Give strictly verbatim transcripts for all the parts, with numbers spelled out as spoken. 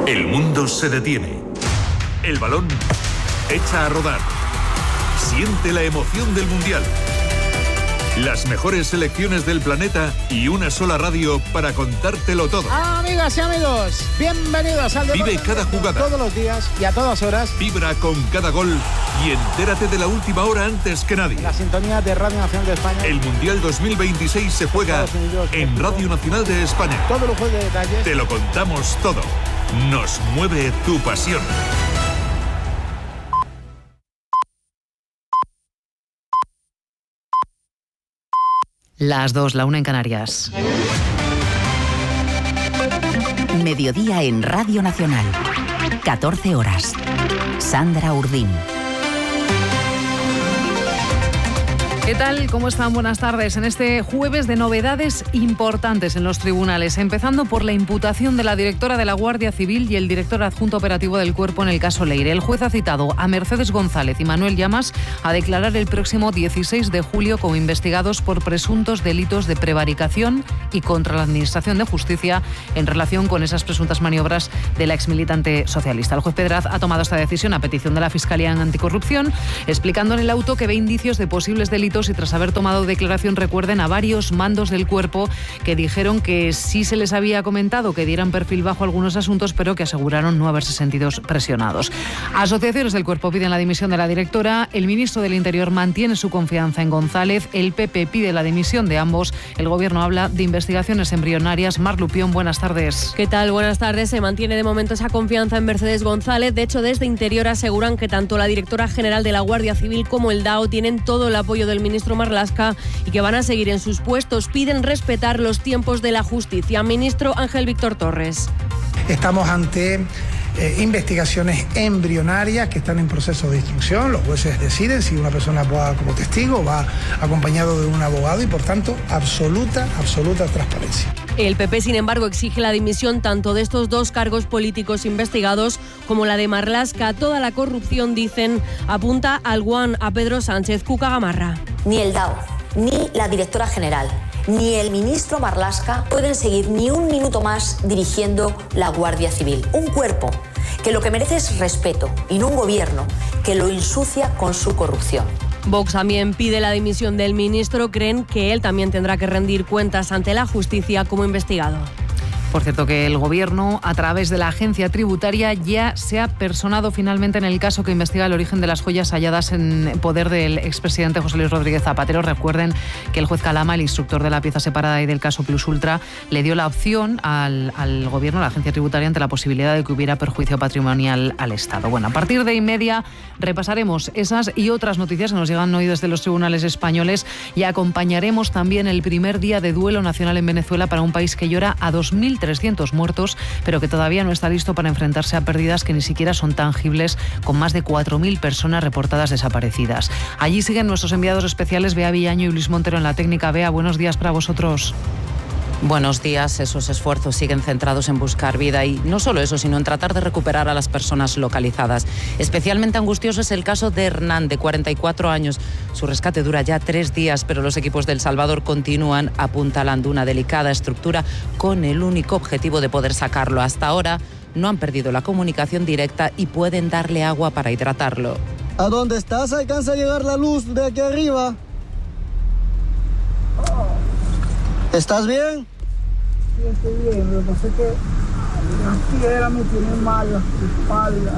El mundo se detiene. El balón echa a rodar. Siente la emoción del Mundial. Las mejores selecciones del planeta y una sola radio para contártelo todo. Amigas y amigos, bienvenidos al Vive cada jugada. Todos los días y a todas horas. Vibra con cada gol y entérate de la última hora antes que nadie. La sintonía de Radio Nacional de España. El Mundial dos mil veintiséis se juega Unidos, en Radio Nacional de España. Todo lujo de detalles. Te lo contamos todo. Nos mueve tu pasión. Las dos, la una en Canarias. Mediodía en Radio Nacional. catorce horas. Sandra Urdín. ¿Qué tal? ¿Cómo están? Buenas tardes. En este jueves de novedades importantes en los tribunales, empezando por la imputación de la directora de la Guardia Civil y el director adjunto operativo del Cuerpo en el caso Leire. El juez ha citado a Mercedes González y Manuel Llamas a declarar el próximo dieciséis de julio como investigados por presuntos delitos de prevaricación y contra la Administración de Justicia en relación con esas presuntas maniobras de la exmilitante socialista. El juez Pedraz ha tomado esta decisión a petición de la Fiscalía en Anticorrupción, explicando en el auto que ve indicios de posibles delitos y tras haber tomado declaración, recuerden, a varios mandos del Cuerpo que dijeron que sí se les había comentado que dieran perfil bajo algunos asuntos, pero que aseguraron no haberse sentido presionados. Asociaciones del Cuerpo piden la dimisión de la directora, el ministro del Interior mantiene su confianza en González, el P P pide la dimisión de ambos, el Gobierno habla de investigaciones embrionarias. Mar Lupión, buenas tardes. ¿Qué tal? Buenas tardes. Se mantiene de momento esa confianza en Mercedes González. De hecho, desde Interior aseguran que tanto la directora general de la Guardia Civil como el D A O tienen todo el apoyo del ministro Marlaska y que van a seguir en sus puestos. Piden respetar los tiempos de la justicia. Ministro Ángel Víctor Torres. Estamos ante eh, investigaciones embrionarias que están en proceso de instrucción. Los jueces deciden si una persona va como testigo, va acompañado de un abogado y, por tanto, absoluta, absoluta transparencia. El P P, sin embargo, exige la dimisión tanto de estos dos cargos políticos investigados como la de Marlaska. Toda la corrupción, dicen, apunta al guan, a Pedro Sánchez. Cuca Gamarra. Ni el D A O, ni la directora general, ni el ministro Marlaska pueden seguir ni un minuto más dirigiendo la Guardia Civil. Un cuerpo que lo que merece es respeto y no un gobierno que lo ensucia con su corrupción. Vox también pide la dimisión del ministro. Creen que él también tendrá que rendir cuentas ante la justicia como investigado. Por cierto, que el Gobierno, a través de la agencia tributaria, ya se ha personado finalmente en el caso que investiga el origen de las joyas halladas en poder del expresidente José Luis Rodríguez Zapatero. Recuerden que el juez Calama, el instructor de la pieza separada y del caso Plus Ultra, le dio la opción al, al Gobierno, a la agencia tributaria, ante la posibilidad de que hubiera perjuicio patrimonial al Estado. Bueno, a partir de y media repasaremos esas y otras noticias que nos llegan hoy desde los tribunales españoles y acompañaremos también el primer día de duelo nacional en Venezuela para un país que llora a dos mil trescientos muertos, pero que todavía no está listo para enfrentarse a pérdidas que ni siquiera son tangibles, con más de cuatro mil personas reportadas desaparecidas. Allí siguen nuestros enviados especiales, Bea Villaño y Luis Montero en la técnica. Bea, buenos días para vosotros. Buenos días. Esos esfuerzos siguen centrados en buscar vida y no solo eso, sino en tratar de recuperar a las personas localizadas. Especialmente angustioso es el caso de Hernán, de cuarenta y cuatro años. Su rescate dura ya tres días, pero los equipos de El Salvador continúan apuntalando una delicada estructura con el único objetivo de poder sacarlo. Hasta ahora no han perdido la comunicación directa y pueden darle agua para hidratarlo. ¿A dónde estás? ¿Alcanza a llegar la luz de aquí arriba? ¿Estás bien? Sí, estoy bien. Lo que pasa es que las piedras me tienen mal, las espaldas.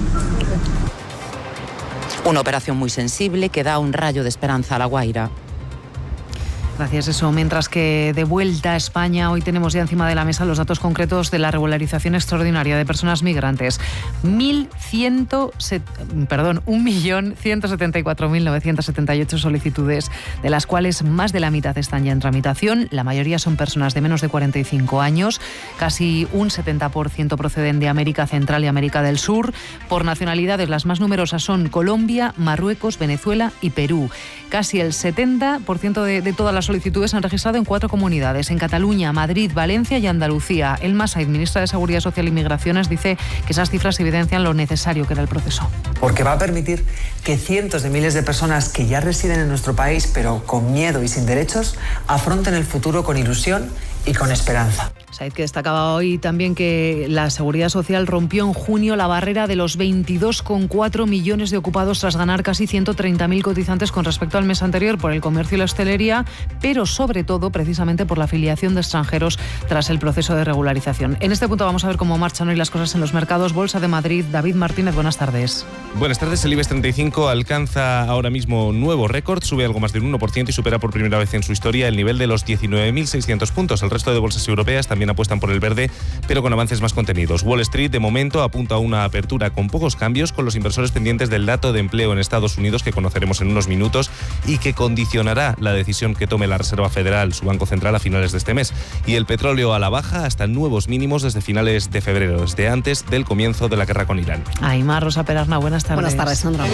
Una operación muy sensible que da un rayo de esperanza a La Guaira. Gracias, eso. Mientras que de vuelta a España, hoy tenemos ya encima de la mesa los datos concretos de la regularización extraordinaria de personas migrantes. Mil ciento, perdón, un millón ciento setenta y cuatro mil novecientos setenta y ocho solicitudes, de las cuales más de la mitad están ya en tramitación. La mayoría son personas de menos de cuarenta y cinco años. Casi un setenta por ciento proceden de América Central y América del Sur. Por nacionalidades, las más numerosas son Colombia, Marruecos, Venezuela y Perú. Casi el setenta por ciento de, de todas las solicitudes se han registrado en cuatro comunidades: en Cataluña, Madrid, Valencia y Andalucía. Elma Said, ministra de Seguridad Social y Migraciones, dice que esas cifras evidencian lo necesario que era el proceso. Porque va a permitir que cientos de miles de personas que ya residen en nuestro país, pero con miedo y sin derechos, afronten el futuro con ilusión y con esperanza. Said, que destacaba hoy también que la Seguridad Social rompió en junio la barrera de los veintidós coma cuatro millones de ocupados tras ganar casi ciento treinta mil cotizantes con respecto al mes anterior por el comercio y la hostelería, pero sobre todo precisamente por la afiliación de extranjeros tras el proceso de regularización. En este punto vamos a ver cómo marchan hoy las cosas en los mercados. Bolsa de Madrid, David Martínez, buenas tardes. Buenas tardes. El IBEX treinta y cinco alcanza ahora mismo nuevo récord, sube algo más del uno por ciento y supera por primera vez en su historia el nivel de los diecinueve mil seiscientos puntos. El resto de bolsas europeas también apuestan por el verde, pero con avances más contenidos. Wall Street, de momento, apunta a una apertura con pocos cambios, con los inversores pendientes del dato de empleo en Estados Unidos, que conoceremos en unos minutos y que condicionará la decisión que tome la Reserva Federal, su Banco Central, a finales de este mes. Y el petróleo a la baja hasta nuevos mínimos desde finales de febrero, desde antes del comienzo de la guerra con Irán. Aymar, Rosa Perarna, buenas tardes. Buenas tardes, Sandra.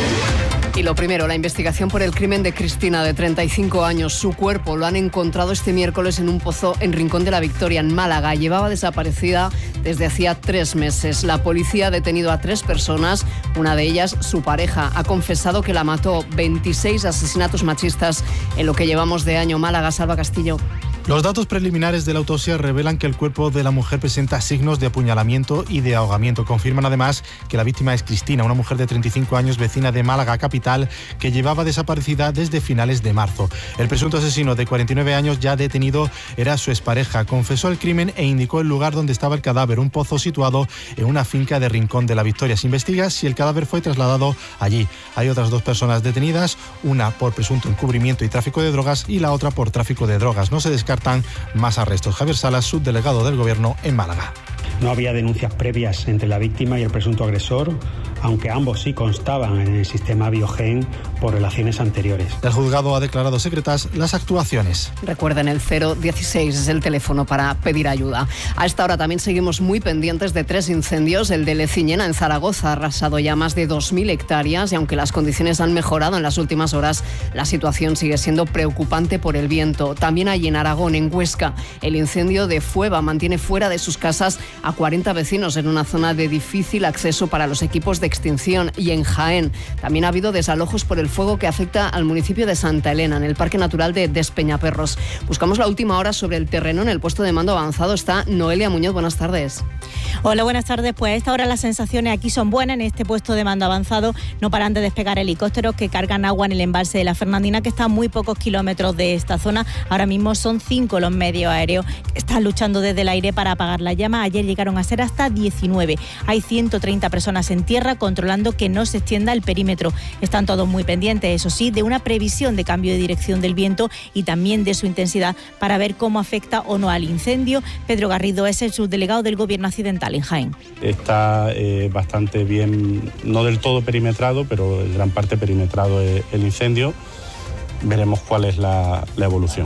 Y lo primero, la investigación por el crimen de Cristina, de treinta y cinco años. Su cuerpo lo han encontrado este miércoles en un pozo en Rincón de la Victoria, en Málaga. Llevaba desaparecida desde hacía tres meses. La policía ha detenido a tres personas, una de ellas su pareja. Ha confesado que la mató. veintiséis asesinatos machistas en lo que llevamos de año. Málaga, Salva Castillo. Los datos preliminares de la autopsia revelan que el cuerpo de la mujer presenta signos de apuñalamiento y de ahogamiento. Confirman además que la víctima es Cristina, una mujer de treinta y cinco años, vecina de Málaga capital, que llevaba desaparecida desde finales de marzo. El presunto asesino de cuarenta y nueve años, ya detenido, era su expareja. Confesó el crimen e indicó el lugar donde estaba el cadáver, un pozo situado en una finca de Rincón de la Victoria. Se investiga si el cadáver fue trasladado allí. Hay otras dos personas detenidas, una por presunto encubrimiento y tráfico de drogas y la otra por tráfico de drogas. No se descarta más arrestos. Javier Salas, subdelegado del Gobierno en Málaga. No había denuncias previas entre la víctima y el presunto agresor, aunque ambos sí constaban en el sistema Biogen por relaciones anteriores. El juzgado ha declarado secretas las actuaciones. Recuerden, el cero dieciséis es el teléfono para pedir ayuda. A esta hora también seguimos muy pendientes de tres incendios. El de Leciñena, en Zaragoza, ha arrasado ya más de dos mil hectáreas y aunque las condiciones han mejorado en las últimas horas, la situación sigue siendo preocupante por el viento. También hay en Aragón, en Huesca, el incendio de Fueva mantiene fuera de sus casas a cuarenta vecinos en una zona de difícil acceso para los equipos de extinción. Y en Jaén también ha habido desalojos por el fuego que afecta al municipio de Santa Elena, en el Parque Natural de Despeñaperros. Buscamos la última hora sobre el terreno. En el puesto de mando avanzado está Noelia Muñoz. Buenas tardes. Hola, buenas tardes. Pues a esta hora las sensaciones aquí son buenas. En este puesto de mando avanzado no paran de despegar helicópteros que cargan agua en el embalse de la Fernandina, que está a muy pocos kilómetros de esta zona. Ahora mismo son cinco los medios aéreos que están luchando desde el aire para apagar la llama. Ayer llegaron a ser hasta diecinueve. Hay ciento treinta personas en tierra controlando que no se extienda el perímetro. Están todos muy pendientes, eso sí, de una previsión de cambio de dirección del viento y también de su intensidad para ver cómo afecta o no al incendio. Pedro Garrido es el subdelegado del Gobierno Accidental en Jaén. Está eh, bastante bien, no del todo perimetrado, pero en gran parte perimetrado el, el incendio. Veremos cuál es la, la evolución.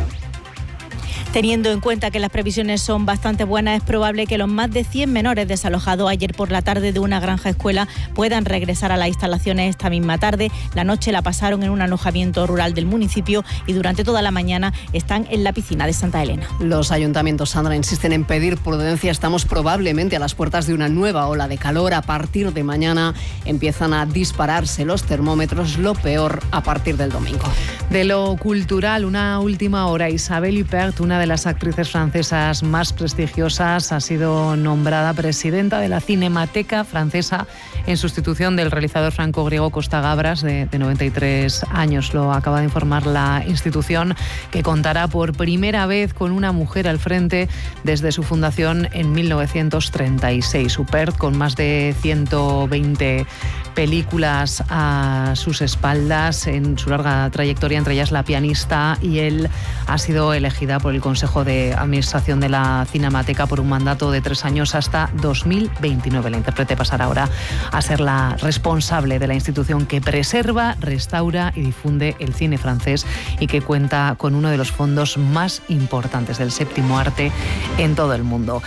Teniendo en cuenta que las previsiones son bastante buenas, es probable que los más de cien menores desalojados ayer por la tarde de una granja escuela puedan regresar a las instalaciones esta misma tarde. La noche la pasaron en un alojamiento rural del municipio y durante toda la mañana están en la piscina de Santa Elena. Los ayuntamientos, Sandra, insisten en pedir prudencia. Estamos probablemente a las puertas de una nueva ola de calor. A partir de mañana empiezan a dispararse los termómetros, lo peor a partir del domingo. De lo cultural, una última hora. Isabelle Huppert, una de las actrices francesas más prestigiosas, ha sido nombrada presidenta de la Cinemateca Francesa en sustitución del realizador franco-griego Costa Gavras, de, de noventa y tres años. Lo acaba de informar la institución, que contará por primera vez con una mujer al frente desde su fundación en mil novecientos treinta y seis. Huppert, con más de ciento veinte películas a sus espaldas en su larga trayectoria, entre ellas La pianista, y él ha sido elegida por el Consejo de Administración de la Cinemateca por un mandato de tres años hasta dos mil veintinueve. La intérprete pasará ahora a ser la responsable de la institución que preserva, restaura y difunde el cine francés y que cuenta con uno de los fondos más importantes del séptimo arte en todo el mundo.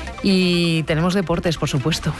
Y tenemos deportes, por supuesto.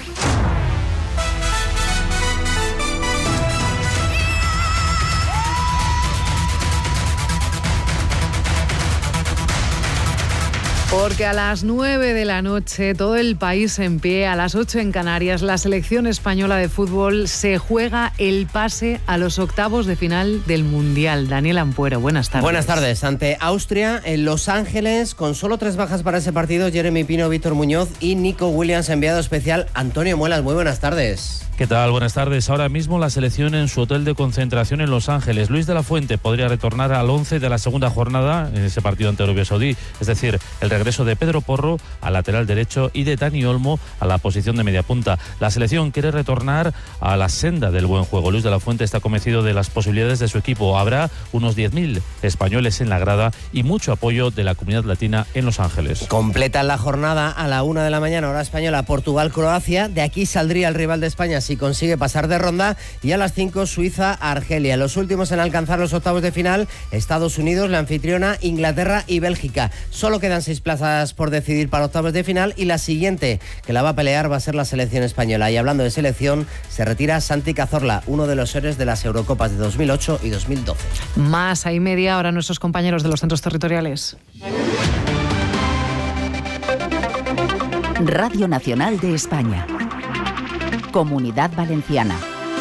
Porque a las nueve de la noche, todo el país en pie, a las ocho en Canarias, la selección española de fútbol se juega el pase a los octavos de final del Mundial. Daniel Ampuero, buenas tardes. Buenas tardes. Ante Austria, en Los Ángeles, con solo tres bajas para ese partido, Jeremy Pino, Víctor Muñoz y Nico Williams, enviado especial Antonio Muelas. Muy buenas tardes. ¿Qué tal? Buenas tardes. Ahora mismo la selección en su hotel de concentración en Los Ángeles. Luis de la Fuente podría retornar al once de la segunda jornada en ese partido ante Arabia Saudí. Es decir, el regreso de Pedro Porro al lateral derecho y de Dani Olmo a la posición de media punta. La selección quiere retornar a la senda del buen juego. Luis de la Fuente está convencido de las posibilidades de su equipo. Habrá unos diez mil españoles en la grada y mucho apoyo de la comunidad latina en Los Ángeles. Completan la jornada a la una de la mañana, hora española, Portugal-Croacia. De aquí saldría el rival de España si consigue pasar de ronda, y a las cinco Suiza-Argelia. Los últimos en alcanzar los octavos de final, Estados Unidos, la anfitriona, Inglaterra y Bélgica. Solo quedan seis plazas por decidir para octavos de final, y la siguiente que la va a pelear va a ser la selección española. Y hablando de selección, se retira Santi Cazorla, uno de los héroes de las Eurocopas de dos mil ocho y dos mil doce. Más hay media hora nuestros compañeros de los centros territoriales. Radio Nacional de España. Comunidad Valenciana.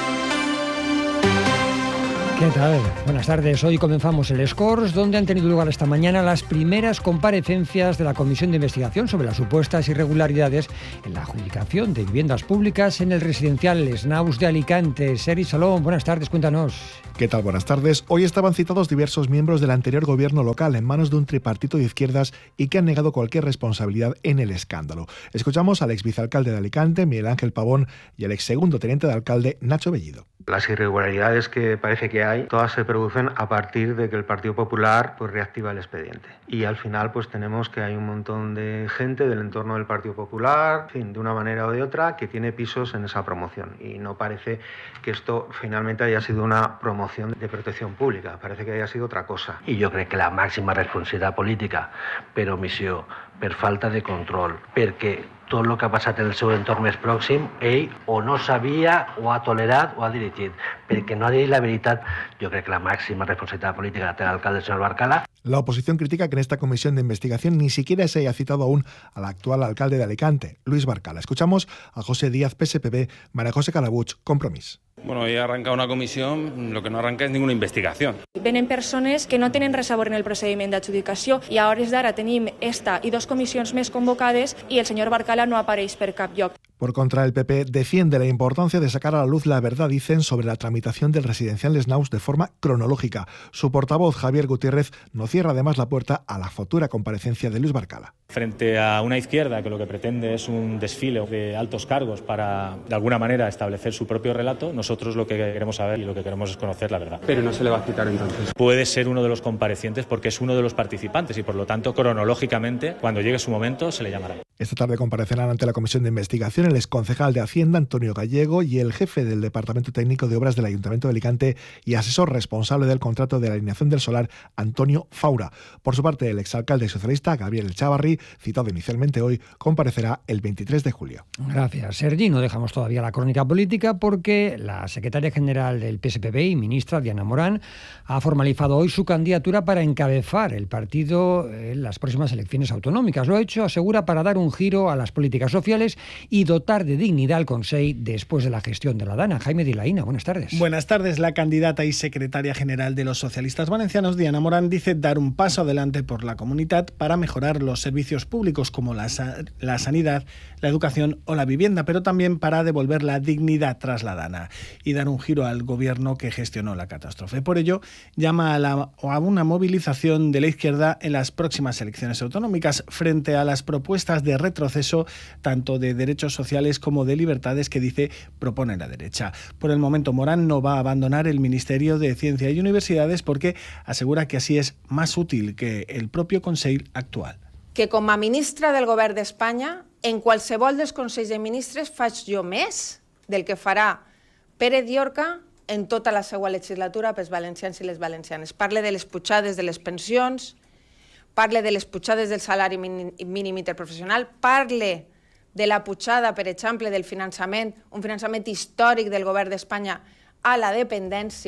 ¿Qué tal? Buenas tardes. Hoy comenzamos el Scores, donde han tenido lugar esta mañana las primeras comparecencias de la Comisión de Investigación sobre las supuestas irregularidades en la adjudicación de viviendas públicas en el residencial Snaus de Alicante. Seri Salón, buenas tardes, cuéntanos. ¿Qué tal? Buenas tardes. Hoy estaban citados diversos miembros del anterior gobierno local en manos de un tripartito de izquierdas y que han negado cualquier responsabilidad en el escándalo. Escuchamos al ex vicealcalde de Alicante, Miguel Ángel Pavón, y al ex segundo teniente de alcalde, Nacho Bellido. Las irregularidades que parece que hay, todas se producen a partir de que el Partido Popular pues reactiva el expediente. Y al final pues tenemos que hay un montón de gente del entorno del Partido Popular, en fin, de una manera o de otra, que tiene pisos en esa promoción. Y no parece que esto finalmente haya sido una promoción de protección pública, parece que haya sido otra cosa. I jo crec que la màxima responsabilitat política per omissió, per falta de control, perquè tot el que ha passat en el seu entorn més pròxim, ell o no sabia, o ha tolerat, o ha dirigit. Perquè no ha dit la veritat, jo crec que la màxima responsabilitat política la té l'alcalde, el senyor Barcala. La oposición critica que en esta comisión de investigación ni siquiera se haya citado aún al actual alcalde de Alicante, Luis Barcala. Escuchamos a José Díaz, P S P B, María José Calabuig, Compromís. Bueno, hoy arranca una comissió, lo que no arranca és ninguna investigació. Venen persones que no tenen res a veure en el procediment d'adjudicació i a hores d'ara tenim esta i dos comissions més convocades i el senyor Barcala no apareix per cap lloc. Por contra, el P P defiende la importancia de sacar a la luz la verdad, dicen, sobre la tramitación del residencial Snaus de forma cronológica. Su portavoz, Javier Gutiérrez, no cierra además la puerta a la futura comparecencia de Luis Barcala. Frente a una izquierda que lo que pretende es un desfile de altos cargos para, de alguna manera, establecer su propio relato, nosotros lo que queremos saber y lo que queremos es conocer la verdad. Pero no se le va a citar entonces. Puede ser uno de los comparecientes porque es uno de los participantes y, por lo tanto, cronológicamente, cuando llegue su momento, se le llamará. Esta tarde comparecerán ante la Comisión de Investigación el exconcejal de Hacienda, Antonio Gallego, y el jefe del Departamento Técnico de Obras del Ayuntamiento de Alicante y asesor responsable del contrato de la alineación del solar, Antonio Faura. Por su parte, el exalcalde socialista, Gabriel Chavarri, citado inicialmente hoy, comparecerá el veintitrés de julio. Gracias, Sergi. No dejamos todavía la crónica política porque la secretaria general del P S P B y ministra, Diana Morán, ha formalizado hoy su candidatura para encabezar el partido en las próximas elecciones autonómicas. Lo ha hecho, asegura, para dar un giro a las políticas sociales y dotar de dignidad al Consell después de la gestión de la Dana. Jaime Dilaína, buenas tardes. Buenas tardes. La candidata y secretaria general de los socialistas valencianos, Diana Morán, dice dar un paso adelante por la comunidad para mejorar los servicios públicos como la, la sanidad, la educación o la vivienda, pero también para devolver la dignidad tras la Dana y dar un giro al gobierno que gestionó la catástrofe. Por ello, llama a, la, a una movilización de la izquierda en las próximas elecciones autonómicas frente a las propuestas de retroceso tanto de derechos sociales como de libertades que dice propone la derecha. Por el momento, Morán no va a abandonar el Ministerio de Ciencia y Universidades porque asegura que así es más útil que el propio Consell actual. Que com a ministra del Govern d'Espanya, en qualsevol dels Consells de Ministres faig jo més del que farà Pere Diorca en tota la seva legislatura pels valencians i les valencianes. Parle de les pujades de les pensions, parle de les pujades del salari mínim interprofessional, parle de la pujada, per exemple, del finançament, un finançament històric del govern d'Espanya a la dependència.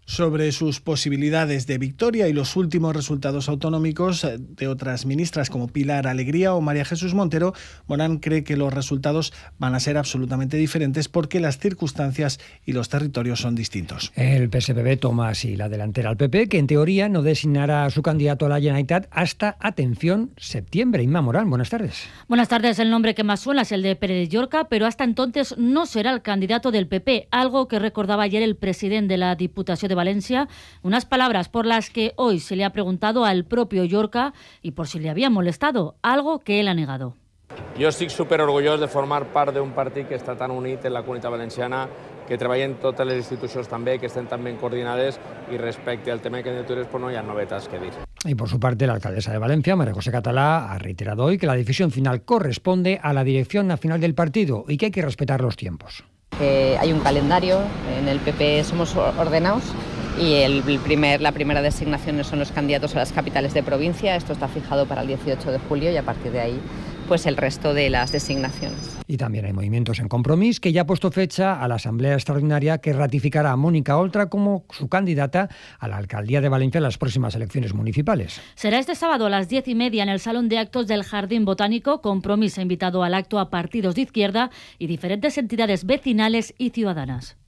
Sobre sus posibilidades de victoria y los últimos resultados autonómicos de otras ministras como Pilar Alegría o María Jesús Montero, Morán cree que los resultados van a ser absolutamente diferentes porque las circunstancias y los territorios son distintos. El P S P B toma así la delantera al P P, que en teoría no designará a su candidato a la Generalitat hasta, atención, septiembre. Inma Morán, buenas tardes. Buenas tardes. El nombre que más suena es el de Pérez Llorca, pero hasta entonces no será el candidato del P P, algo que recordaba ayer el presidente de la Diputación de Valencia, unas palabras por las que hoy se le ha preguntado al propio Llorca y por si le había molestado, algo que él ha negado. Jo estic super orgullós de formar part d'un partit que està tan unit en la comunitat valenciana, que treballen totes les institucions també, que estén tan ben coordinades, i respecte al tema de candidatures pues no hi ha novetats que dir. Y por su parte, la alcaldesa de Valencia, María José Catalá, ha reiterado hoy que la decisión final corresponde a la dirección nacional del partido y que hay que respetar los tiempos. Eh, hay un calendario, en el P P somos ordenados y el primer, la primera designación son los candidatos a las capitales de provincia. Esto está fijado para el dieciocho de julio y a partir de ahí pues el resto de las designaciones. Y también hay movimientos en Compromís, que ya ha puesto fecha a la Asamblea Extraordinaria que ratificará a Mónica Oltra como su candidata a la alcaldía de Valencia en las próximas elecciones municipales. Será este sábado a las diez y media en el Salón de Actos del Jardín Botánico. Compromís ha invitado al acto a partidos de izquierda y diferentes entidades vecinales y ciudadanas.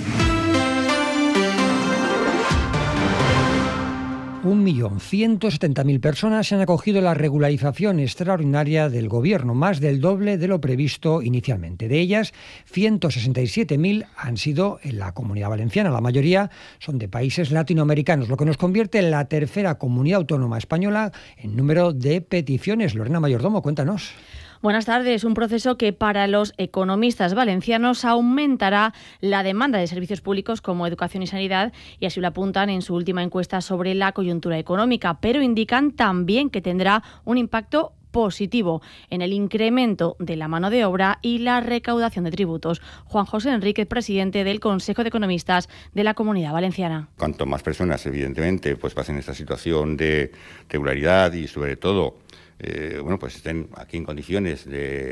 Un millón ciento setenta mil personas se han acogido a la regularización extraordinaria del Gobierno, más del doble de lo previsto inicialmente. De ellas, ciento sesenta y siete mil han sido en la Comunidad Valenciana. La mayoría son de países latinoamericanos, lo que nos convierte en la tercera comunidad autónoma española en número de peticiones. Lorena Mayordomo, cuéntanos. Buenas tardes. Un proceso que para los economistas valencianos aumentará la demanda de servicios públicos como educación y sanidad, y así lo apuntan en su última encuesta sobre la coyuntura económica, pero indican también que tendrá un impacto positivo en el incremento de la mano de obra y la recaudación de tributos. Juan José Enríquez, presidente del Consejo de Economistas de la Comunidad Valenciana. Cuanto más personas, evidentemente, pues pasen esta situación de regularidad y, sobre todo, Eh, bueno, pues estén aquí en condiciones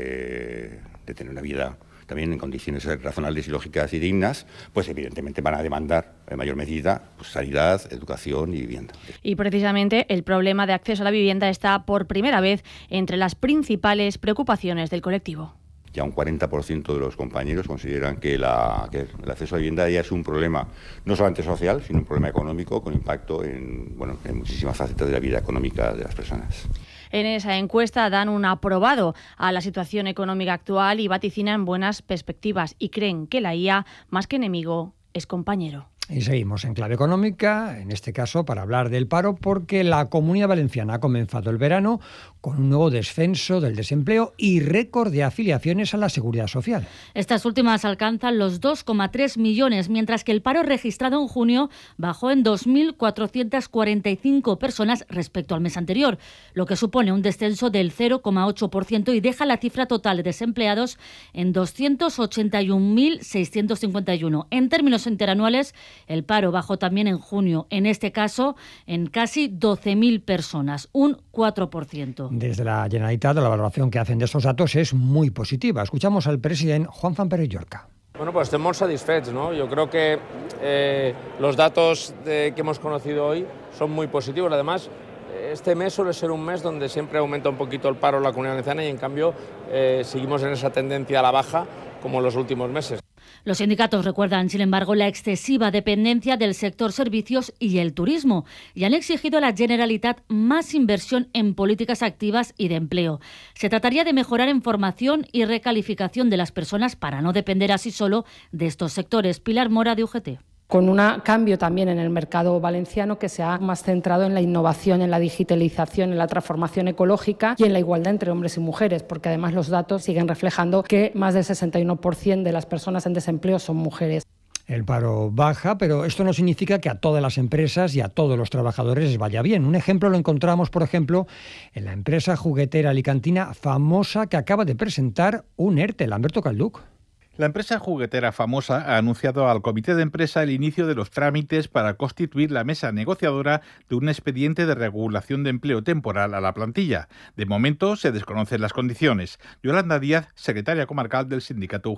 de, de tener una vida también en condiciones razonables y lógicas y dignas, pues evidentemente van a demandar en mayor medida pues, sanidad, educación y vivienda. Y precisamente el problema de acceso a la vivienda está por primera vez entre las principales preocupaciones del colectivo. Ya un cuarenta por ciento de los compañeros consideran que, la, que el acceso a la vivienda ya es un problema no solamente social, sino un problema económico con impacto en, bueno, en muchísimas facetas de la vida económica de las personas. En esa encuesta dan un aprobado a la situación económica actual y vaticinan buenas perspectivas y creen que la I A, más que enemigo, es compañero. Y seguimos en clave económica, en este caso para hablar del paro, porque la Comunidad Valenciana ha comenzado el verano con un nuevo descenso del desempleo y récord de afiliaciones a la Seguridad Social. Estas últimas alcanzan los dos coma tres millones, mientras que el paro registrado en junio bajó en dos mil cuatrocientas cuarenta y cinco personas respecto al mes anterior, lo que supone un descenso del cero coma ocho por ciento y deja la cifra total de desempleados en doscientos ochenta y un mil seiscientos cincuenta y uno. En términos interanuales, el paro bajó también en junio, en este caso en casi doce mil personas, un cuatro por ciento. Desde la Generalitat, la valoración que hacen de estos datos es muy positiva. Escuchamos al presidente Juan Fan Pérez Llorca. Bueno, pues estamos satisfechos, ¿no? Yo creo que eh, los datos de, que hemos conocido hoy son muy positivos. Además, este mes suele ser un mes donde siempre aumenta un poquito el paro en la Comunidad Valenciana y en cambio eh, seguimos en esa tendencia a la baja como en los últimos meses. Los sindicatos recuerdan, sin embargo, la excesiva dependencia del sector servicios y el turismo y han exigido a la Generalitat más inversión en políticas activas y de empleo. Se trataría de mejorar en formación y recalificación de las personas para no depender así solo de estos sectores. Pilar Mora, de U G T. Con un cambio también en el mercado valenciano que se ha más centrado en la innovación, en la digitalización, en la transformación ecológica y en la igualdad entre hombres y mujeres, porque además los datos siguen reflejando que más del sesenta y uno por ciento de las personas en desempleo son mujeres. El paro baja, pero esto no significa que a todas las empresas y a todos los trabajadores les vaya bien. Un ejemplo lo encontramos, por ejemplo, en la empresa juguetera alicantina Famosa, que acaba de presentar un ERTE. Lamberto Calduc. La empresa juguetera Famosa ha anunciado al comité de empresa el inicio de los trámites para constituir la mesa negociadora de un expediente de regulación de empleo temporal a la plantilla. De momento se desconocen las condiciones. Yolanda Díaz, secretaria comarcal del sindicato U G T.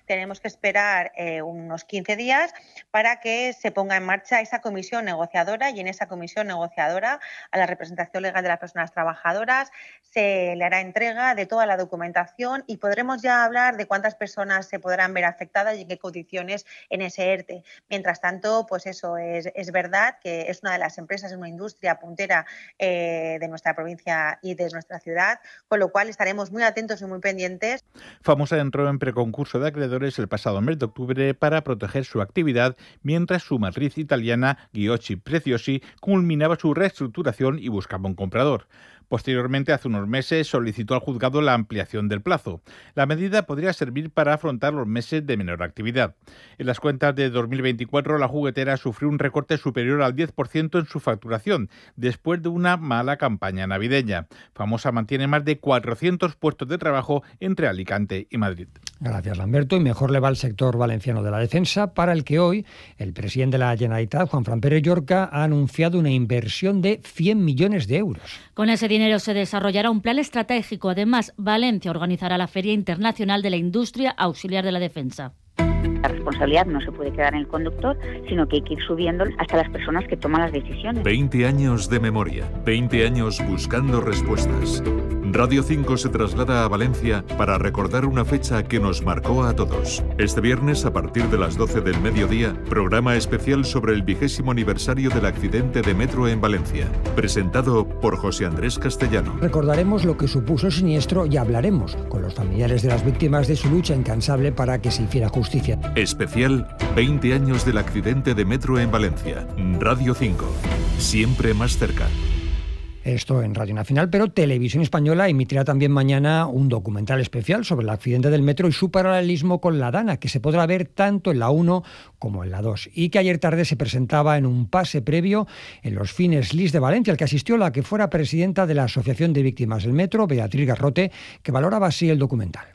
tenemos que esperar eh, unos quince días para que se ponga en marcha esa comisión negociadora, y en esa comisión negociadora a la representación legal de las personas trabajadoras se le hará entrega de toda la documentación y podremos ya hablar de cuántas personas se podrán ver afectadas y en qué condiciones en ese ERTE. Mientras tanto, pues eso es, es verdad que es una de las empresas, es una industria puntera eh, de nuestra provincia y de nuestra ciudad, con lo cual estaremos muy atentos y muy pendientes. Famosa entró en preconcurso de acreedores el pasado mes de octubre para proteger su actividad, mientras su matriz italiana, Ghiocchi Preziosi, culminaba su reestructuración y buscaba un comprador. Posteriormente, hace unos meses, solicitó al juzgado la ampliación del plazo. La medida podría servir para afrontar los meses de menor actividad. En las cuentas de dos mil veinticuatro, la juguetera sufrió un recorte superior al diez por ciento en su facturación, después de una mala campaña navideña. Famosa mantiene más de cuatrocientos puestos de trabajo entre Alicante y Madrid. Gracias, Lamberto. Y mejor le va al sector valenciano de la defensa, para el que hoy el presidente de la Generalitat, Juanfran Pérez Llorca, ha anunciado una inversión de cien millones de euros. Con ese dinero se desarrollará un plan estratégico. Además, Valencia organizará la Feria Internacional de la Industria Auxiliar de la Defensa. La responsabilidad no se puede quedar en el conductor, sino que hay que ir subiendo hasta las personas que toman las decisiones. veinte años de memoria, veinte años buscando respuestas. Radio cinco se traslada a Valencia para recordar una fecha que nos marcó a todos. Este viernes, a partir de las doce del mediodía, programa especial sobre el vigésimo aniversario del accidente de metro en Valencia, presentado por José Andrés Castellano. Recordaremos lo que supuso el siniestro y hablaremos con los familiares de las víctimas de su lucha incansable para que se hiciera justicia. Especial veinte años del accidente de metro en Valencia. Radio cinco, siempre más cerca. Esto en Radio Nacional, pero Televisión Española emitirá también mañana un documental especial sobre el accidente del metro y su paralelismo con la Dana, que se podrá ver tanto en la uno como en la dos, y que ayer tarde se presentaba en un pase previo en los Fines Lis de Valencia, al que asistió la que fuera presidenta de la Asociación de Víctimas del Metro, Beatriz Garrote, que valoraba así el documental.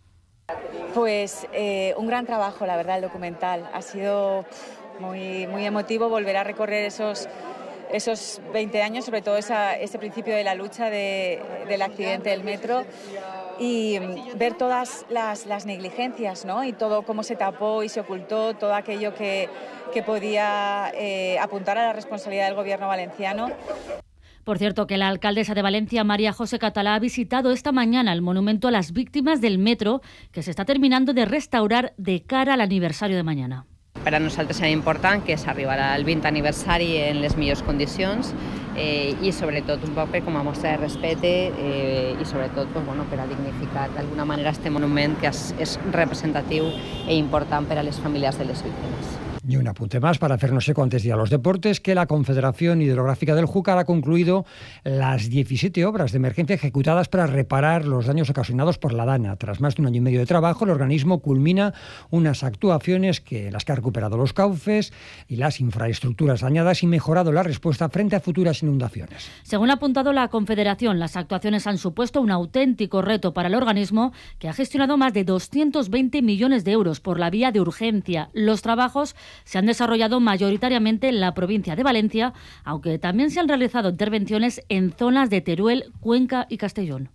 Pues eh, un gran trabajo, la verdad, el documental. Ha sido muy, muy emotivo volver a recorrer esos... esos veinte años, sobre todo esa, ese principio de la lucha de, del accidente del metro, y ver todas las, las negligencias, ¿no? Y todo cómo se tapó y se ocultó, todo aquello que, que podía eh, apuntar a la responsabilidad del gobierno valenciano. Por cierto, que la alcaldesa de Valencia, María José Català, ha visitado esta mañana el monumento a las víctimas del metro, que se está terminando de restaurar de cara al aniversario de mañana. Per a nosaltres era important que s'arribarà al vint aniversari en les millors condicions eh, i sobretot un poc com a mostra de respecte eh, i sobretot pues, bueno, per a dignificar d'alguna manera este monument que és, és representatiu e important per a les famílies de les víctimes. Y un apunte más para hacernos eco antes de ir a los deportes, que la Confederación Hidrográfica del Júcar ha concluido las diecisiete obras de emergencia ejecutadas para reparar los daños ocasionados por la Dana. Tras más de un año y medio de trabajo, el organismo culmina unas actuaciones que las que ha recuperado los cauces y las infraestructuras dañadas y mejorado la respuesta frente a futuras inundaciones. Según ha apuntado la Confederación, las actuaciones han supuesto un auténtico reto para el organismo, que ha gestionado más de doscientos veinte millones de euros por la vía de urgencia. Los trabajos se han desarrollado mayoritariamente en la provincia de Valencia, aunque también se han realizado intervenciones en zonas de Teruel, Cuenca y Castellón.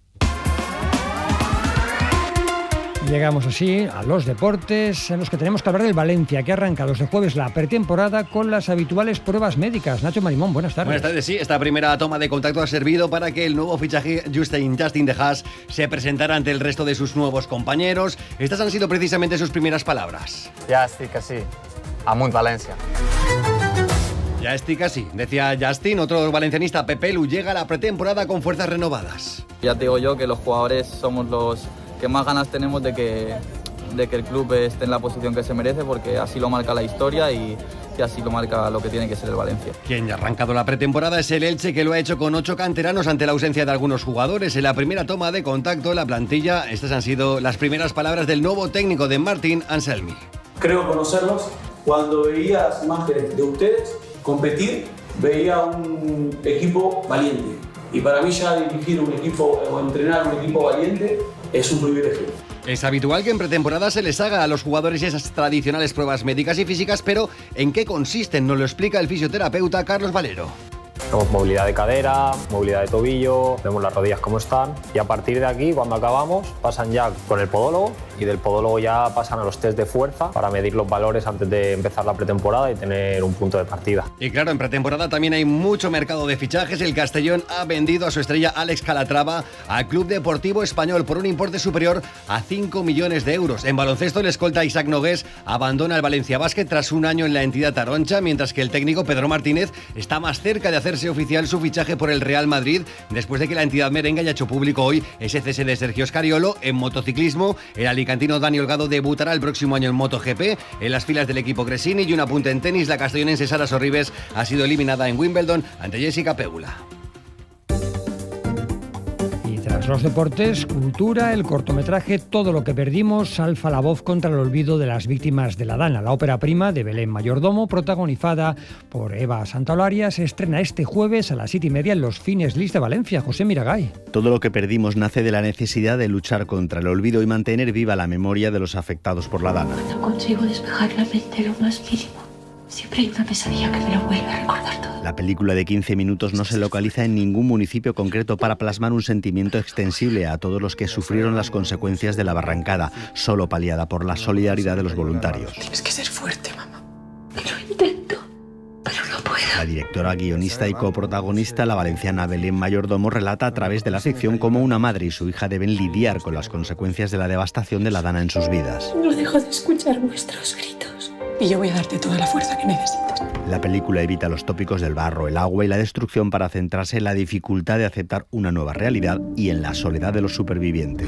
Llegamos así a los deportes, en los que tenemos que hablar del Valencia, que ha arrancado este jueves la pretemporada con las habituales pruebas médicas. Nacho Marimón, buenas tardes. Buenas tardes, sí. Esta primera toma de contacto ha servido para que el nuevo fichaje Justin, Justin de Haas se presentara ante el resto de sus nuevos compañeros. Estas han sido precisamente sus primeras palabras. Ya estoy casi. Amunt Valencia. Ya estoy casi, decía Justin. Otro valencianista, Pepe Lu, llega a la pretemporada con fuerzas renovadas. Ya te digo yo que los jugadores somos los que más ganas tenemos de que, de que el club esté en la posición que se merece, porque así lo marca la historia y, y así lo marca lo que tiene que ser el Valencia. Quien ya ha arrancado la pretemporada es el Elche, que lo ha hecho con ocho canteranos ante la ausencia de algunos jugadores. En la primera toma de contacto, la plantilla, estas han sido las primeras palabras del nuevo técnico de Martín Anselmi. Creo conocerlos. Cuando veía las imágenes de ustedes competir, veía un equipo valiente. Y para mí ya dirigir un equipo o entrenar un equipo valiente es un privilegio. Es habitual que en pretemporada se les haga a los jugadores esas tradicionales pruebas médicas y físicas, pero ¿en qué consisten? Nos lo explica el fisioterapeuta Carlos Valero. Tenemos movilidad de cadera, movilidad de tobillo, vemos las rodillas cómo están y a partir de aquí, cuando acabamos, pasan ya con el podólogo y del podólogo ya pasan a los test de fuerza para medir los valores antes de empezar la pretemporada y tener un punto de partida. Y claro, en pretemporada también hay mucho mercado de fichajes. El Castellón ha vendido a su estrella Alex Calatrava al Club Deportivo Español por un importe superior a cinco millones de euros. En baloncesto, el escolta Isaac Nogués abandona el Valencia Basket tras un año en la entidad taroncha, mientras que el técnico Pedro Martínez está más cerca de hacerse oficial su fichaje por el Real Madrid, después de que la entidad merengue haya hecho público hoy ese cese de Sergio Scariolo. En motociclismo, el alicantino Dani Holgado debutará el próximo año en MotoGP en las filas del equipo Gresini. Y un apunte en tenis, la castellonense Sara Sorribes ha sido eliminada en Wimbledon ante Jessica Pegula. Tras los deportes, cultura, el cortometraje Todo lo que perdimos alza la voz contra el olvido de las víctimas de la Dana. La ópera prima de Belén Mayordomo, protagonizada por Eva Santaolaria, se estrena este jueves a las siete y media en los Cines Lis de Valencia. José Miragay. Todo lo que perdimos nace de la necesidad de luchar contra el olvido y mantener viva la memoria de los afectados por la Dana. No consigo despejar la mente lo más mínimo. Siempre hay una pesadilla que me lo vuelve a recordar todo. La película de quince minutos no se localiza en ningún municipio concreto para plasmar un sentimiento extensible a todos los que sufrieron las consecuencias de la barrancada, solo paliada por la solidaridad de los voluntarios. Tienes que ser fuerte, mamá. Lo intento, pero no puedo. La directora, guionista y coprotagonista, la valenciana Belén Mayordomo, relata a través de la ficción cómo una madre y su hija deben lidiar con las consecuencias de la devastación de la Dana en sus vidas. No dejo de escuchar vuestros gritos. Y yo voy a darte toda la fuerza que necesites. La película evita los tópicos del barro, el agua y la destrucción para centrarse en la dificultad de aceptar una nueva realidad y en la soledad de los supervivientes.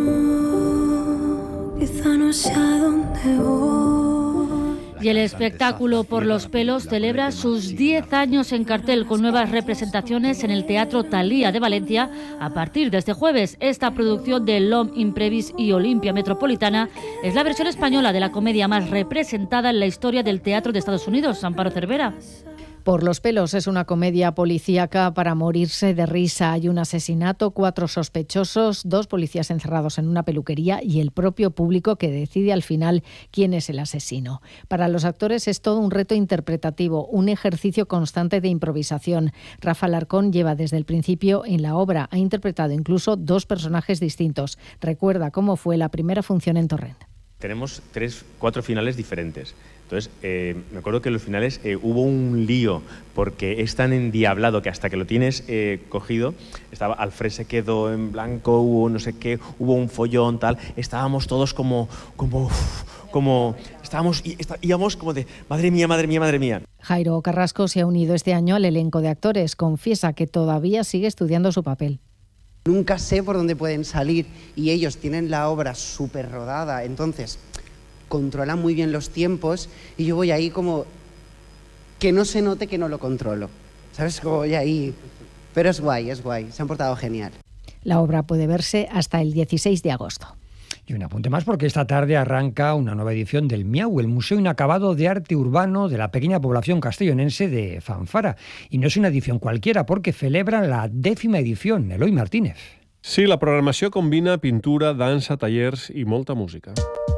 Oh, quizá no sé a dónde voy. Y el espectáculo Por los pelos celebra sus diez años en cartel con nuevas representaciones en el Teatro Thalía de Valencia a partir de este jueves. Esta producción de L'Homme Imprevis y Olimpia Metropolitana es la versión española de la comedia más representada en la historia del teatro de Estados Unidos. Amparo Cervera. Por los pelos es una comedia policíaca para morirse de risa. Hay un asesinato, cuatro sospechosos, dos policías encerrados en una peluquería y el propio público que decide al final quién es el asesino. Para los actores es todo un reto interpretativo, un ejercicio constante de improvisación. Rafa Alarcón lleva desde el principio en la obra, ha interpretado incluso dos personajes distintos. Recuerda cómo fue la primera función en Torrent. Tenemos tres, cuatro finales diferentes. Entonces, eh, me acuerdo que en los finales eh, hubo un lío porque es tan endiablado que hasta que lo tienes eh, cogido, estaba Alfred se quedó en blanco, hubo no sé qué, hubo un follón, tal. Estábamos todos como, como, como, estábamos, está, íbamos como de, madre mía, madre mía, madre mía. Jairo Carrasco se ha unido este año al elenco de actores. Confiesa que todavía sigue estudiando su papel. Nunca sé por dónde pueden salir y ellos tienen la obra súper rodada, entonces controlan muy bien los tiempos y yo voy ahí como que no se note que no lo controlo, ¿sabes? Como voy ahí, pero es guay, es guay, se han portado genial. La obra puede verse hasta el dieciséis de agosto. Y un apunte más porque esta tarde arranca una nueva edición del Miau, el Museo Inacabado de Arte Urbano de la pequeña población castellonense de Fanfara. Y no es una edición cualquiera porque celebra la décima edición. Eloi Martínez. Sí, la programació combina pintura, dansa, tallers i molta música.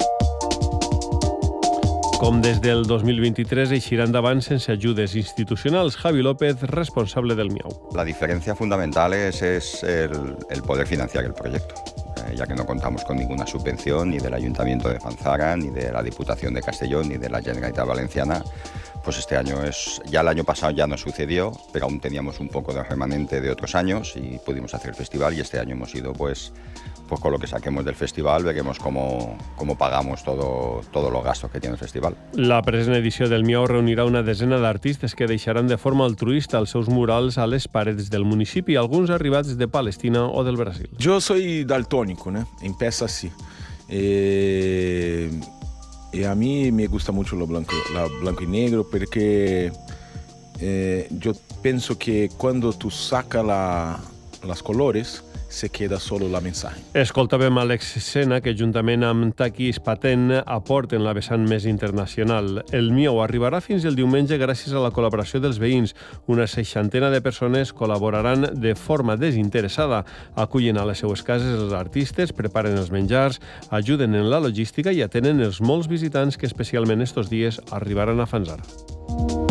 Com des del dos mil vint-i-tres eixirà endavant sense ajudes institucionals. Javi López, responsable del Miau. La diferencia fundamental es, es el, el poder financiar el proyecto, eh, ya que no contamos con ninguna subvención ni del Ayuntamiento de Fanzara, ni de la Diputación de Castellón, ni de la Generalitat Valenciana. Pues este año es, ya el año pasado ya nos sucedió, pero aún teníamos un poco de remanente de otros años y pudimos hacer el festival y este año hemos ido pues, pues con lo que saquemos del festival, veremos cómo, cómo pagamos todo, todos los gastos que tiene el festival. La present edició del Miau reunirà una desena d'artistes que deixaran de forma altruista els seus murals a les parets del municipi, alguns arribats de Palestina o del Brasil. Yo soy daltónico, ¿no? Empieza así. Eh... Y a mí me gusta mucho lo blanco, lo blanco y negro porque eh, yo pienso que cuando tú sacas la, los colores se queda solo la mensaje. Escoltàvem Àlex Sena, que juntament amb Takis Patent aporten la vessant més internacional. El Miau arribarà fins el diumenge gràcies a la col·laboració dels veïns. Una seixantena de persones col·laboraran de forma desinteressada. Acullen a les seues cases els artistes, preparen els menjars, ajuden en la logística i atenen els molts visitants que especialment estos dies arribaran a Fanzara.